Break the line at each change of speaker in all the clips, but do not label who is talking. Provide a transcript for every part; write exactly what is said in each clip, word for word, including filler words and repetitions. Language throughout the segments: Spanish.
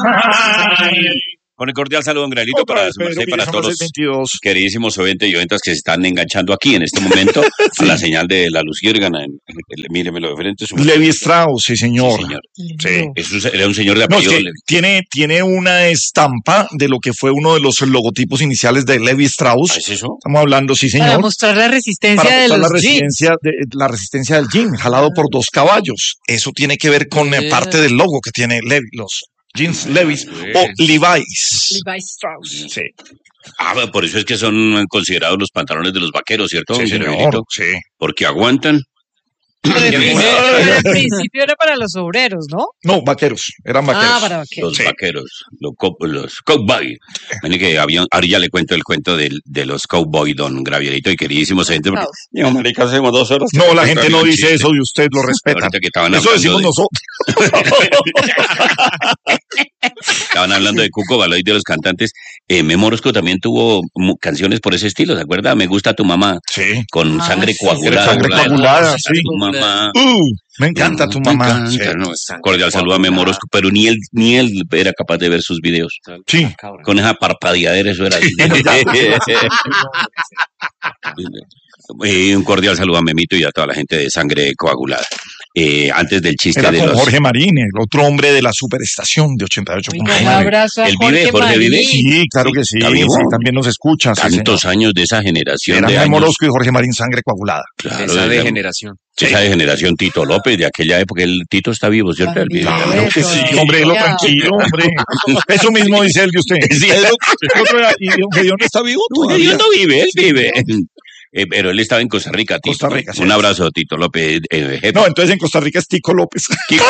Con el cordial saludo, un granito para,
Pedro,
Marcelo, para
son
todos
las
los
seis veintidós.
queridísimos oyentes y oyentas que se están enganchando aquí en este momento a la señal de la luciérgana. Míremelo de frente. Su
Levi Strauss, sí, señor.
Sí, señor.
Sí.
Eso era un señor de
No, es
apellido
que
Levi.
tiene, tiene una estampa de lo que fue uno de los logotipos iniciales de Levi Strauss.
¿Ah, es eso?
Estamos hablando, sí, señor.
Para mostrar la resistencia
Para
de
mostrar
los
la
jeans.
resistencia, de, la resistencia del jean, jalado por dos caballos. Eso tiene que ver con eh, parte del logo que tiene Levi, los jeans Levi's o Levi's.
Levi Strauss.
Sí,
Ah, por eso es que son considerados los pantalones de los vaqueros, ¿cierto?
sí,
señor
señor.
Benito?
Sí.
Porque aguantan.
Pero en principio, pero en principio era para los obreros, ¿no?
No, vaqueros, eran vaqueros.
Ah, para vaqueros.
Los
Sí.
vaqueros, los, co- los cowboy. Ven que había, ahora ya le cuento el cuento del- de, los cowboy, don Gravierito y queridísimos gente. Porque, Digo, marica, hacemos dos horas.
No, la gente no dice eso de usted, lo respeta.
Ahorita que estaban
Eso
hablando
decimos
de-
nosotros.
Estaban hablando de Cuco Baloy, de los cantantes. Eh, Memo Orozco también tuvo mu- canciones por ese estilo, ¿se acuerda? Me gusta tu mamá,
Sí.
con
Ah,
sangre
sí.
coagulada.
Sangre
¿verdad?
coagulada, sí.
Tu mamá.
Uh, me encanta tu
Me
mamá.
encanta,
Sí.
no, cordial saludo a Memo Orozco, pero ni él, ni él era capaz de ver sus videos.
Sí.
Con esa parpadeadera, eso era. Eh, un cordial saludo a Memito y a toda la gente de sangre coagulada. Eh, antes del chiste
Era
de
con
los...
Jorge Marín, el otro hombre de la superestación de ochenta y ocho punto
Un
nueve.
abrazo a
¿Él
Jorge
vive? ¿Jorge vive?
Marín.
Sí, claro que sí.
¿Está vivo?
Sí, también nos escucha. Sí,
Tantos
señor.
años de esa generación
Era
de
Memo
años.
Orozco y Jorge Marín, sangre coagulada.
Claro,
Esa
de-
degeneración.
esa degeneración Tito López de aquella época. El Tito está vivo, ¿cierto? Él vive.
También.
Claro que sí,
Todavía.
hombre, lo tranquilo, hombre. Eso mismo dice él de usted.
Sí.
El otro- el otro era, ¿y Gedeón está vivo
No,
todavía?
él no vive, él vive. Eh, pero él estaba en Costa Rica, Tito.
Costa Rica, sí.
Un abrazo, Tito López. eh, jefe.
No, entonces en Costa Rica es Tico López.
Kiko.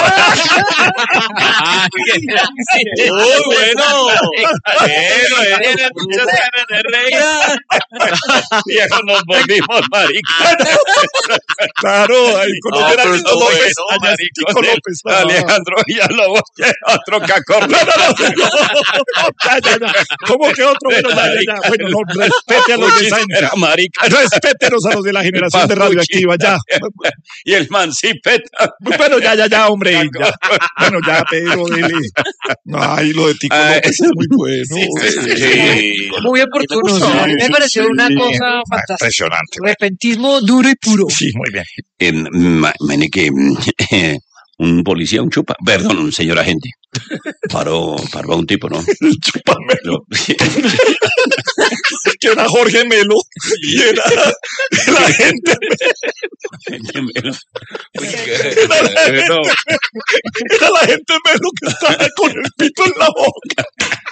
Muy bueno. Tiene muchas ganas de reír.
Viejo, nos volvimos maricas.
Claro, ahí con
No,
él era
pero
Tito
estuvo
López.
bueno,
Allá es
marico,
Tico
del
López. Ah.
Alejandro Villalobos, que otro cacorro.
No, no, no. Ya, ya, ya. ¿Cómo que otro? Bueno, ya, ya, ya. Bueno, no, respete a los de esa
Era marica.
Respétenos a los de la generación de radioactiva, ya.
Y el mancipeta.
Bueno, ya, ya, ya, hombre. Ya. Bueno, ya, Pedro, dele. Ay, lo de Tico
Ay.
López es muy bueno.
Sí.
Muy oportuno.
Sí,
¿no? Me pareció
sí.
una cosa
Ah,
fantástica.
impresionante.
Repentismo duro y puro.
Sí, muy bien.
Eh, ma- mene que eh, un policía, un chupa, perdón, un señor agente, paró, paró a un tipo, ¿no?
Chúpame.
Lo-
Que era Jorge Melo y era la gente,
Pero,
era la gente Melo que estaba con el pito en la boca.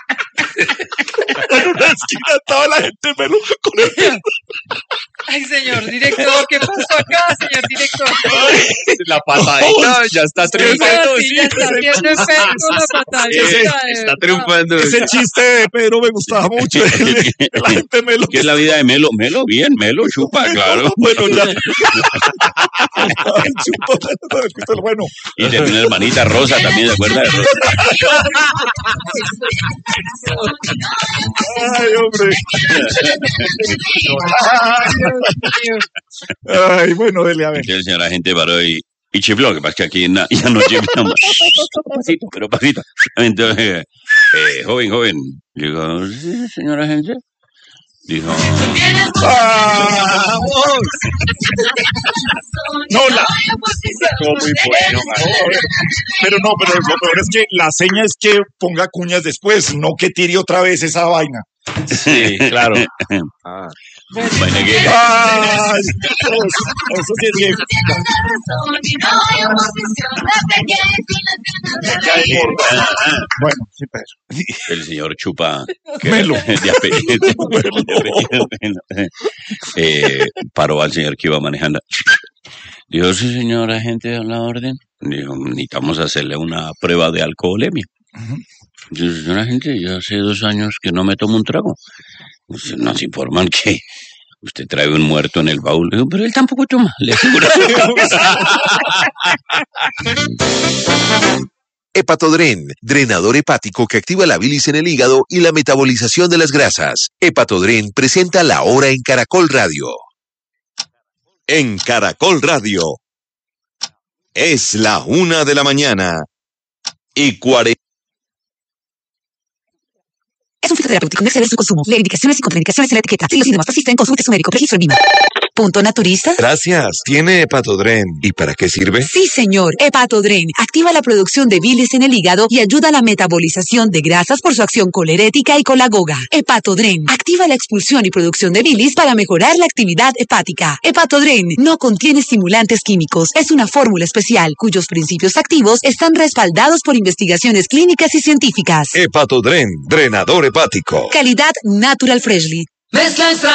En una esquina estaba la gente Melo con el pito.
Ay, señor director, ¿qué pasó acá, señor director?
La patadita ya está triunfando.
Sí, ya está haciendo efecto la patadita.
Ese-
de
Está
verdad.
triunfando.
Ese chiste de Pedro me gustaba mucho. El de la gente Melo.
¿qué es la vida de Melo? Melo, bien, Melo, chupa, claro.
Bueno, ya. Ay, chupa, esto es bueno.
Y tenía una hermanita Rosa también, ¿se acuerda de Rosa?
Ay, hombre.
Ay, Dios mío.
Ay, bueno, dele a ver.
Que el señor agente paró y, y chifló, que pasa que aquí na- ya no chiflamos. Pasito, pero pasito. Entonces, eh, joven, joven, digo, sí, señor agente. Dijo,
¡Vamos! No, la... Estuvo muy bueno, mano. Pero no, pero lo peor es que la seña es que ponga cuñas después, no que tire otra vez esa vaina.
Sí, claro. Ah.
vaina que-
Ay, Dios, eso sí es bien. Bueno, sí, Pedro.
el señor chupa que-
Melo.
de apellido, de apellido Melo. Eh, paró al señor que iba manejando. Dijo, sí, señor agente, a la orden. Dijo, necesitamos hacerle una prueba de alcoholemia. Dijo, señor agente, yo hace dos años que no me tomo un trago. Dice, nos informan que usted trae un muerto en el baúl. Dijo, pero él tampoco toma, le aseguro.
Hepatodren, drenador hepático que activa la bilis en el hígado y la metabolización de las grasas. Hepatodren presenta La Hora en Caracol Radio. En Caracol Radio. Es la una de la mañana y cuarenta.
un fitoterapéutico, no exceder su consumo. Leer indicaciones y contraindicaciones en la etiqueta. Si los síntomas persisten, consulte a su médico. Registro en Vima. ¿Punto naturista?
Gracias. ¿Tiene Hepatodren? ¿Y para qué sirve?
Sí, señor. Hepatodren activa la producción de bilis en el hígado y ayuda a la metabolización de grasas por su acción colerética y colagoga. Hepatodren activa la expulsión y producción de bilis para mejorar la actividad hepática. Hepatodren no contiene estimulantes químicos. Es una fórmula especial cuyos principios activos están respaldados por investigaciones clínicas y científicas.
Hepatodren, drenador hepático.
Calidad Natural Freshly.
Mezcla extra